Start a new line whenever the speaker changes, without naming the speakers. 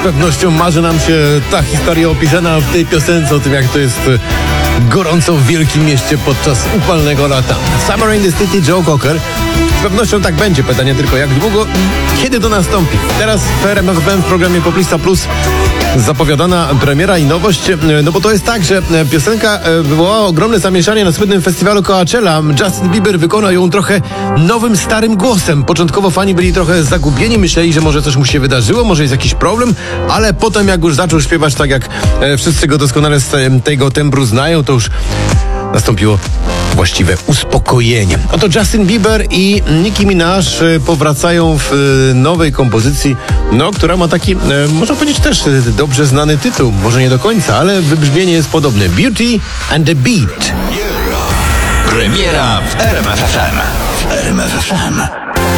pewnością marzy nam się ta historia opisana w tej piosence o tym, jak to jest gorąco w wielkim mieście podczas upalnego lata. Summer in the City, Joe Cocker. Z pewnością tak będzie. Pytanie tylko jak długo i kiedy to nastąpi. Teraz w RMF FM w programie Poplista Plus zapowiadana premiera i nowość, no bo to jest tak, że piosenka wywołała ogromne zamieszanie na słynnym festiwalu Coachella. Justin Bieber wykonał ją trochę nowym, starym głosem. Początkowo fani byli trochę zagubieni, myśleli, że może coś mu się wydarzyło, może jest jakiś problem, ale potem jak już zaczął śpiewać tak, jak wszyscy go doskonale z tego tembru znają, to już nastąpiło właściwe uspokojenie. Oto Justin Bieber i Nicki Minaj powracają w nowej kompozycji, no, która ma taki, można powiedzieć też dobrze znany tytuł. Może nie do końca, ale wybrzmienie jest podobne. Beauty and the Beat.
Premiera w RMF FM. W RMF FM.